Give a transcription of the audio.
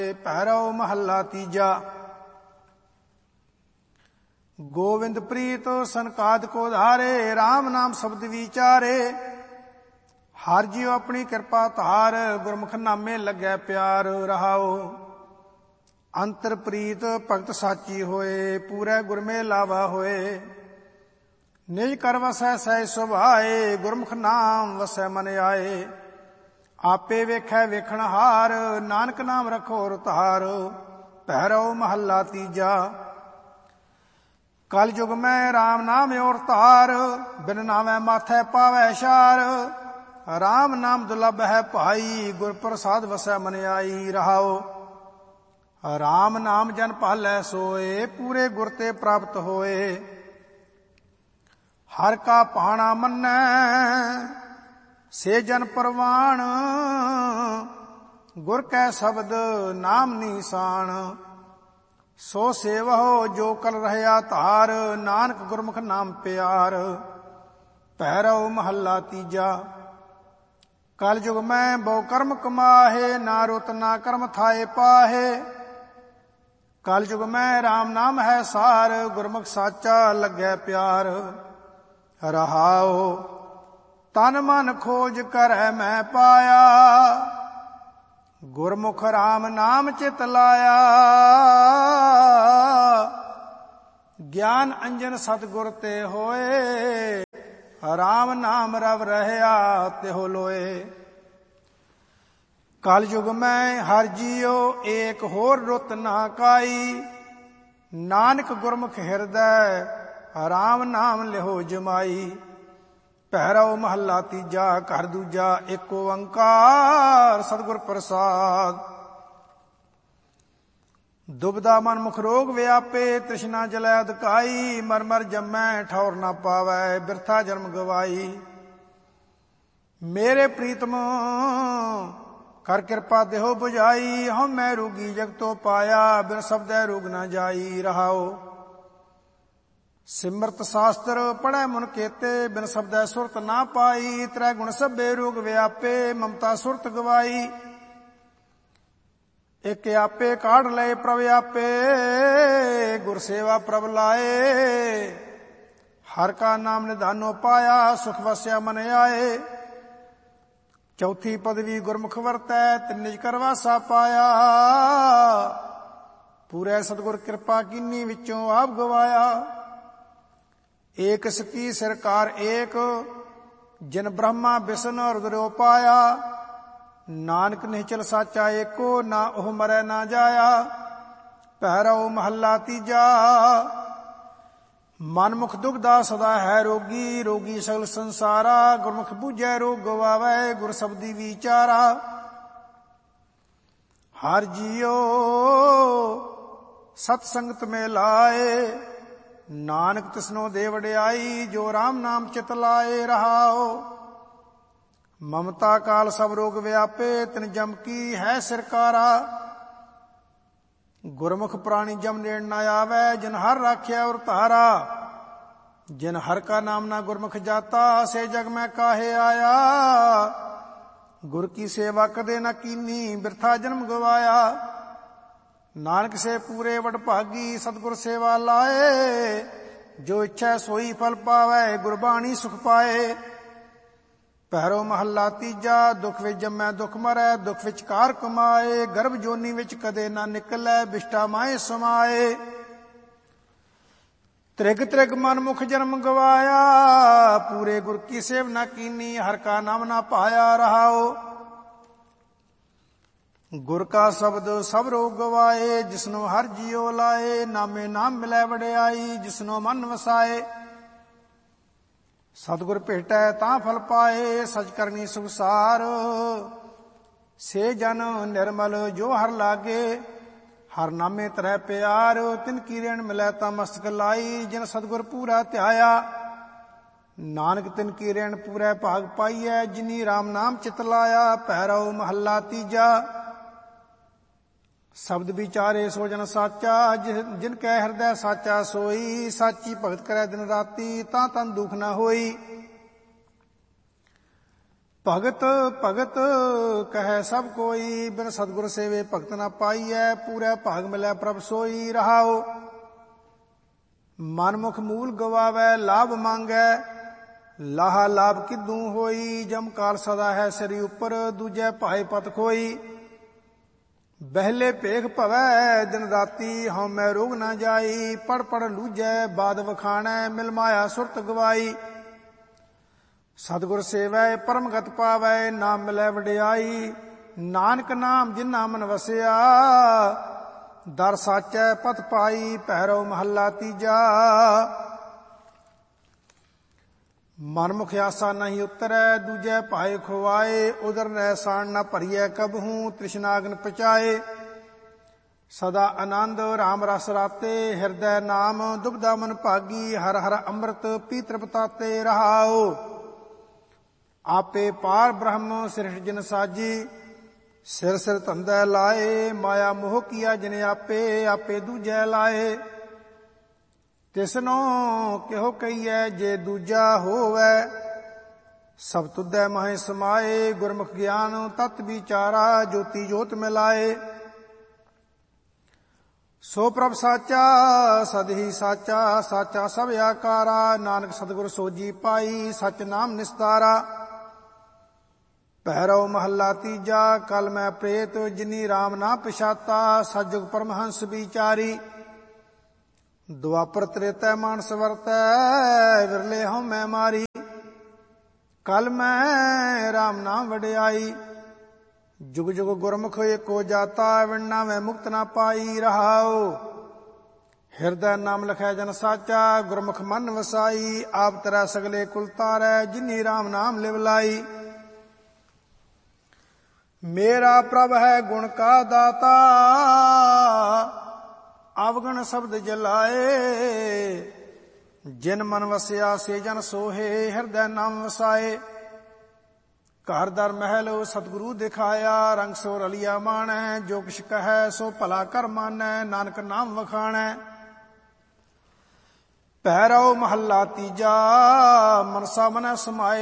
ਭੈਰਵ ਮਹੱਲਾ ਤੀਜਾ। ਗੋਵਿੰਦ ਪ੍ਰੀਤ ਸੰਕਾਦ ਕੋ ਧਾਰੇ, ਰਾਮ ਨਾਮ ਸ਼ਬਦ ਵਿਚਾਰੇ। ਹਰ ਜੀਉ ਆਪਣੀ ਕਿਰਪਾ ਧਾਰ, ਗੁਰਮੁਖ ਨਾਮੇ ਲੱਗੈ ਪਿਆਰ ਰਹਾਓ। ਅੰਤਰ ਪ੍ਰੀਤ ਭਗਤ ਸਾਚੀ ਹੋਏ, ਪੂਰੇ ਗੁਰ ਮੇ ਲਾਵਾ ਹੋਏ। ਨਿਜ ਕਰ ਵਸੈ ਸਹਿ ਸੁਭਾਏ, ਗੁਰਮੁਖ ਨਾਮ ਵਸੈ ਮਨ ਆਏ। ਆਪੇ ਵੇਖੈ ਵੇਖਣ ਹਾਰ, ਨਾਨਕ ਨਾਮ ਰਖੋ ਰੁਤਾਰ। ਭੈਰਵ ਮਹੱਲਾ ਤੀਜਾ। ਕਲ ਯੁਗ ਮੈਂ ਰਾਮ ਨਾਮ ਔਰ ਧਾਰ, ਬਿਨ ਨਾਮੈ ਮਾਥੈ ਪਾਵੈ ਸ਼ਾਰ। ਰਾਮ ਨਾਮ ਦੁਲਭ ਹੈ ਭਾਈ, ਗੁਰ ਪ੍ਰਸਾਦ ਵਸੈ ਮਨ ਆਈ ਰਹਾਓ। ਰਾਮ ਨਾਮ ਜਨ ਭਾਲੈ ਸੋਏ, ਪੂਰੇ ਗੁਰ ਤੇ ਪ੍ਰਾਪਤ ਹੋਏ। ਹਰ ਕਾ ਭਾਣਾ ਮੰਨੈ, ਸੇ ਜਨ ਪਰਵਾਣ। ਗੁਰ ਕੈ ਸ਼ਬਦ ਨਾਮ ਨੀਸਾਨ। ਸੋ ਸੇਵਹੁ ਜੋ ਕਲ ਰਹਿਆ ਧਾਰ, ਨਾਨਕ ਗੁਰਮੁਖ ਨਾਮ ਪਿਆਰ। ਭੈਰਵ ਮਹੱਲਾ ਤੀਜਾ। ਕਲ ਯੁਗ ਮੈਂ ਬਹੁ ਕਰਮ ਕਮਾਹੇ, ਨਾ ਰੁਤ ਨਾ ਕਰਮ ਥਾਏ ਪਾਹੇ। ਕਲ ਯੁਗ ਮੈਂ ਰਾਮ ਨਾਮ ਹੈ ਸਾਰ, ਗੁਰਮੁਖ ਸਾਚਾ ਲੱਗੈ ਪਿਆਰ ਰਹਾਓ। ਤਨ ਮਨ ਖੋਜ ਕਰੈ ਮੈਂ ਪਾਇਆ, ਗੁਰਮੁਖ ਰਾਮ ਨਾਮ ਚਿਤ ਲਾਇਆ। ਗਿਆਨ ਅੰਜਨ ਸਤਿਗੁਰ ਤੇ ਹੋਏ, ਰਾਮ ਨਾਮ ਰਵ ਰਹਿਆ ਤਿਹੁ ਲੋਏ। ਕਲ ਯੁਗ ਮੈਂ ਹਰ ਜੀਉ, ਏਕ ਹੋਰ ਰੁਤ ਨਾ ਕਾਈ। ਨਾਨਕ ਗੁਰਮੁਖ ਹਿਰਦੈ, ਰਾਮ ਨਾਮ ਲਿਹੋ ਜਮਾਈ। ਭੈਰਵ ਮਹੱਲਾ ਤੀਜਾ। ਘਰ ਦੂਜਾ। ਏਕ ਓੰਕਾਰ ਸਤਿਗੁਰ ਪ੍ਰਸਾਦ। ਦੁਬਦਾ ਮਨ ਮੁਖ ਰੋਗ ਵਿਆਪੇ, ਤ੍ਰਿਸ਼ਨਾ ਜਲੈ ਅਧਕਾਈ। ਮਰ ਮਰ ਜੰਮੈ ਠੌਰ ਨਾ ਪਾਵੈ, ਬਿਰਥਾ ਜਨਮ ਗਵਾਈ। ਮੇਰੇ ਪ੍ਰੀਤਮ ਕਰ ਕਿਰਪਾ ਦੇਹੋ ਬੁਝਾਈ। ਹਉ ਮੈਂ ਰੋਗੀ ਜਗ ਤੋ ਪਾਇਆ, ਬਿਨ ਸ਼ਬਦੈ ਰੋਗ ਨਾ ਜਾਈ ਰਹਾਓ। ਸਿਮਰਤ ਸ਼ਾਸਤਰ ਪੜ੍ਹੈ ਮਨ ਕੇਤੇ, ਬਿਨ ਸ਼ਬਦੈ ਸੁਰਤ ਨਾ ਪਾਈ। ਤ੍ਰੈ ਗੁਣ ਸਭੇ ਰੋਗ ਵਿਆਪੇ, ਮਮਤਾ ਸੁਰਤ ਗਵਾਈ। ਇਕ ਆਪੇ ਕਾਢ ਲਏ ਪ੍ਰਭ ਆਪੇ, ਗੁਰ ਸੇਵਾ ਪ੍ਰਭ ਲਾਏ। ਹਰ ਕਾ ਨਾਮ ਨਿਧਾਨੋ ਪਾਇਆ, ਸੁਖ ਵਸਿਆ ਮਨ ਆਏ। ਚੌਥੀ ਪਦਵੀ ਗੁਰਮੁਖ ਵਰਤੈ, ਤਿੰਨਿਜ ਕਰਵਾਸਾ ਪਾਇਆ। ਪੂਰੇ ਸਤਿਗੁਰ ਕਿਰਪਾ ਕੀਨੀ, ਵਿੱਚੋਂ ਆਪ ਗਵਾਇਆ। ਏਕ ਸਕੀ ਸਰਕਾਰ ਏਕ, ਜਿਨ ਬ੍ਰਹਮਾ ਵਿਸ਼ਨ ਰੁਦਰੋ ਪਾਇਆ। ਨਾਨਕ ਨਿਹਚਲ ਸਾਚਾ ਏਕੋ, ਨਾ ਉਹ ਮਰੈ ਨਾ ਜਾਇਆ। ਭੈਰਵ ਮਹੱਲਾ ਤੀਜਾ। ਮਨ ਮੁਖ ਦੁਖਦਾ ਸਦਾ ਹੈ ਰੋਗੀ, ਰੋਗੀ ਸਗਲ ਸੰਸਾਰਾ। ਗੁਰਮੁਖ ਬੂਝੈ ਰੋਗ ਗਵਾਵੈ, ਗੁਰ ਸ਼ਬਦੀ ਵਿਚਾਰਾ। ਹਰ ਜੀਉ ਸਤ ਸੰਗਤ ਮੇ ਲਾਏ, ਨਾਨਕ ਤਿਸਨੋ ਦੇ ਵਡਿਆਈ। ਜੋ ਰਾਮ ਨਾਮ ਚਿਤ ਲਾਏ ਰਹਾਓ। ਮਮਤਾ ਕਾਲ ਸਭ ਰੋਗ ਵਿਆਪੇ, ਤਿਨ ਜਮ ਕੀ ਹੈ ਸਿਰਕਾਰਾ। ਗੁਰਮੁਖ ਪ੍ਰਾਣੀ ਜਮ ਨੇੜ ਨਾ ਆਵੈ, ਜਿਨ ਹਰ ਰਾਖਿਆ ਔਰ ਧਾਰਾ। ਜਿਨ ਹਰ ਕਾ ਨਾਮ ਨਾ ਗੁਰਮੁਖ ਜਾਤਾ, ਸੇ ਜਗ ਮੈਂ ਕਾਹੇ ਆਇਆ। ਗੁਰ ਕੀ ਸੇਵਾ ਕਦੇ ਨਾ ਕੀਨੀ, ਬਿਰਥਾ ਜਨਮ ਗਵਾਇਆ। ਨਾਨਕ ਸੇ ਪੂਰੇ ਵਡ ਭਾਗੀ, ਸਤਿਗੁਰ ਸੇਵਾ ਲਾਏ। ਜੋ ਇੱਛਾ ਸੋਈ ਫਲ ਪਾਵੈ, ਗੁਰਬਾਣੀ ਸੁਖ ਪਾਏ। ਭੈਰਵ ਮਹੱਲਾ ਤੀਜਾ। ਦੁਖ ਵਿੱਚ ਜੰਮੈ ਦੁਖ ਮਰੈ, ਦੁਖ ਵਿੱਚ ਕਾਰ ਕਮਾਏ। ਗਰਭ ਜੋਨੀ ਵਿੱਚ ਕਦੇ ਨਾ ਨਿਕਲੈ, ਬਿਸ਼ਟਾ ਮਾਏ ਸਮਾਏ। ਤ੍ਰਿਗ ਤ੍ਰਿਗ ਮਨ ਮੁਖ ਜਨਮ ਗਵਾਇਆ, ਪੂਰੇ ਗੁਰ ਕੀ ਸੇਵ ਨਾ ਕੀਨੀ। ਹਰ ਕਾ ਨਾਮ ਨਾ ਪਾਇਆ ਰਹਾਓ। ਗੁਰ ਕਾ ਸ਼ਬਦ ਸਭ ਰੋਗ ਗਵਾਏ, ਜਿਸਨੋ ਹਰ ਜੀਉ ਲਾਏ। ਨਾਮੇ ਨਾਮ ਮਿਲੈ ਵਡਿਆਈ, ਜਿਸਨੋ ਮਨ ਵਸਾਏ। ਸਤਿਗੁਰ ਭੇਟੈ ਤਾਂ ਫਲ ਪਾਏ, ਸਚ ਕਰਨੀ ਸੁਖਸਾਰ। ਸੇ ਜਨ ਨਿਰਮਲ ਜੋ ਹਰ ਲਾਗੇ, ਹਰ ਨਾਮੇ ਤਰੈ ਪਿਆਰ। ਤਿਨ ਕੀ ਰੇਣ ਮਿਲੈ ਤਾਂ ਮਸਤਕ ਲਾਈ, ਜਿਨ ਸਤਿਗੁਰ ਪੂਰਾ ਧਿਆਇਆ। ਨਾਨਕ ਤਿਨ ਕੀ ਰੇਣ ਪੂਰੇ ਭਾਗ ਪਾਈਐ, ਜਿਨੀ ਰਾਮ ਨਾਮ ਚਿਤ ਲਾਇਆ। ਭੈਰਵ ਮਹੱਲਾ ਤੀਜਾ। ਸ਼ਬਦ ਵਿਚਾਰੇ ਸੋ ਜਨ ਸਾਚਾ, ਜਿਨ ਕੈ ਹਿਰਦੈ ਸਾਚਾ ਸੋਈ। ਸਾਚੀ ਭਗਤ ਕਰੈ ਦਿਨ ਰਾਤੀ, ਤਾਂ ਤਨ ਦੁਖ ਨ ਹੋਈ। ਭਗਤ ਭਗਤ ਕਹੈ ਸਭ ਕੋਈ, ਬਿਨ ਸਤਿਗੁਰ ਸੇਵੇ ਭਗਤ ਨਾ ਪਾਈਐ। ਪੂਰੇ ਭਾਗ ਮਿਲੈ ਪ੍ਰਭ ਸੋਈ, ਰਹਾਓ ਮਨਮੁਖ ਮੂਲ ਗਵਾਵੈ, ਲਾਭ ਮੰਗੈ ਲਾਹਾ ਲਾਭ ਕਿਦੂ ਹੋਈ। ਜਮ ਕਾਲ ਸਦਾ ਹੈ ਸਿਰੀ ਉੱਪਰ, ਦੂਜੈ ਭਾਏ ਪਤ ਖੋਈ। ਬਹਿਲੇ ਭੇਖ ਭਵੈ ਦਿਨ ਰਾਤੀ, ਹਉਮੈ ਰੋਗ ਨਾ ਜਾਈ। ਪੜ ਪੜ ਲੂਝੈ ਬਾਦ ਵਖਾਣੈ, ਮਿਲ ਮਾਇਆ ਸੁਰਤ ਗਵਾਈ। ਸਤਿਗੁਰ ਸੇਵੈ ਪਰਮਗਤ ਪਾਵੈ, ਨਾਮ ਮਿਲੈ ਵਡਿਆਈ। ਨਾਨਕ ਨਾਮ ਜਿਨਾ ਮਨ ਵਸਿਆ, ਦਰ ਸਾਚੈ ਪਤ ਪਾਈ। ਭੈਰਵ ਮਹੱਲਾ ਤੀਜਾ। ਮਨਮੁਖ ਆਸਾ ਨਹੀਂ ਉਤਰੈ, ਦੂਜੈ ਭਾਏ ਖੁਆਏ। ਉਦਰ ਰਹਿ ਸਾਣ ਨਾ ਭਰੀਐ ਕਬਹੂ, ਤ੍ਰਿਸ਼ਨਾਗਨ ਪਚਾਏ। ਸਦਾ ਆਨੰਦ ਰਾਮ ਰਸ ਰਾਤੇ, ਹਿਰਦੈ ਨਾਮ ਦੁਬਦਾ ਮਨ ਭਾਗੀ। ਹਰ ਹਰ ਅੰਮ੍ਰਿਤ ਪੀ ਤ੍ਰਿਪਤਾਤੇ, ਰਹਾਓ ਆਪੇ ਪਾਰ ਬ੍ਰਹਮ ਸ੍ਰਿਸ਼ਟ ਜਿਨ ਸਾਜੀ। ਸਿਰ ਸਿਰ ਧੰਦੈ ਲਾਏ, ਮਾਇਆ ਮੋਹ ਕੀਆ ਜਿਨ ਆਪੇ। ਆਪੇ ਦੂਜੈ ਲਾਏ, ਤਿਸਨੋ ਕਿਹੋ ਕਹੀਐ ਜੇ ਦੂਜਾ ਹੋਵੈ। ਸਭ ਤੁਧੈ ਮਹਿ ਸਮਾਏ, ਗੁਰਮੁਖ ਗਿਆਨ ਤਤ ਵਿਚਾਰਾ। ਜੋਤੀ ਜੋਤ ਮਿਲਾਏ, ਸੋ ਪ੍ਰਭ ਸਾਚਾ ਸਦ ਹੀ ਸਾਚਾ। ਸਾਚਾ ਸਭ ਆਕਾਰਾ, ਨਾਨਕ ਸਤਿਗੁਰ ਸੋਜੀ ਪਾਈ। ਸਚ ਨਾਮ ਨਿਸਤਾਰਾ। ਭੈਰਵ ਮਹੱਲਾ ਤੀਜਾ। ਕਲ ਮੈਂ ਪ੍ਰੇਤ ਜਿਨੀ ਰਾਮ ਨਾ ਪਛਾਤਾ, ਸਤਿਯੁਗ ਪਰਮਹੰਸ ਵਿਚਾਰੀ। ਦੁਆਪਰ ਤ੍ਰੇਤੈ ਮਾਨਸ ਵਰਤੈ, ਵਿਰਲੇ ਹਉਮੈ ਮਾਰੀ। ਕਲ ਮੈਂ ਰਾਮ ਨਾਮ ਵਡਿਆਈ, ਜੁਗ ਜੁਗ ਗੁਰਮੁਖ ਏਕੋ ਜਾਤਾ। ਵਿਣਨਾ ਮੈਂ ਮੁਕਤ ਨਾ ਪਾਈ, ਰਹਾਓ ਹਿਰਦੈ ਨਾਮ ਲਖੈ ਜਨ ਸਾਚਾ। ਗੁਰਮੁਖ ਮਨ ਵਸਾਈ, ਆਪ ਤਰੈ ਸਗਲੇ ਕੁਲ ਤਾਰੈ। ਜਿਨੀ ਰਾਮ ਨਾਮ ਲਿਵ ਲਾਈ। ਮੇਰਾ ਪ੍ਰਭ ਹੈ ਗੁਣ ਕਾ ਦਾਤਾ, ਅਵਗਣ ਸ਼ਬਦ ਜਲਾਏ। ਜਿਨ ਮਨ ਵਸਿਆ ਸੇ ਜਨ ਸੋਹੇ, ਹਿਰਦੈ ਨਾਮ ਵਸਾਏ। ਘਰ ਦਰ ਮਹਿਲ ਸਤਿਗੁਰੂ ਦਿਖਾਇਆ, ਰੰਗ ਸੋ ਰਲਿਆ ਮਾਣੈ। ਜੋ ਕਿਛ ਕਹੈ ਸੋ ਭਲਾ ਕਰ ਮਾਨੈ, ਨਾਨਕ ਨਾਮ ਵਖਾਣੈ। ਭੈਰਵ ਮਹੱਲਾ ਤੀਜਾ। ਮਨਸਾ ਮਨੈ ਸਮਾਏ,